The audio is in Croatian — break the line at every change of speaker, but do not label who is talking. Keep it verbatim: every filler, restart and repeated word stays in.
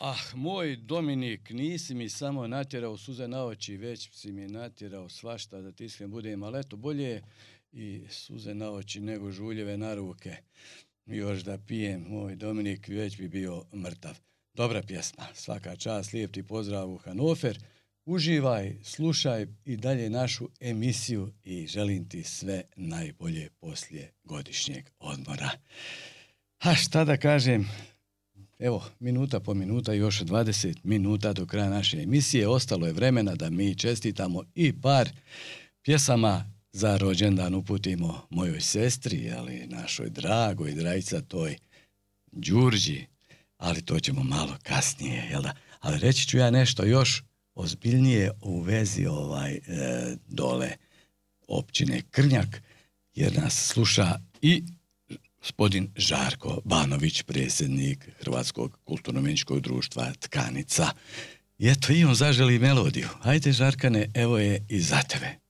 Ah, moj Dominik, nisi mi samo natjerao suze na oči, već si mi natjerao svašta, da ti iskren budem, ali eto, bolje i suze na oči nego žuljeve na ruke. Još da pijem, moj Dominik, već bi bio mrtav. Dobra pjesma, svaka čast, lijep ti pozdrav u Hanover. Uživaj, slušaj i dalje našu emisiju i želim ti sve najbolje poslije godišnjeg odmora. A šta da kažem, evo, minuta po minuta, još dvadeset minuta do kraja naše emisije. Ostalo je vremena da mi čestitamo i par pjesama za rođendan uputimo mojoj sestri, ali našoj dragoj dragica toj Đurđi, ali to ćemo malo kasnije, jel da? Ali reći ću ja nešto još ozbiljnije u vezi ovaj e, dole općine Krnjak, jer nas sluša i gospodin Žarko Banović, predsjednik Hrvatskog kulturno-umjetničkog društva Tkanica. I eto, i on zaželi melodiju. Ajde, Žarkane, evo je i za tebe.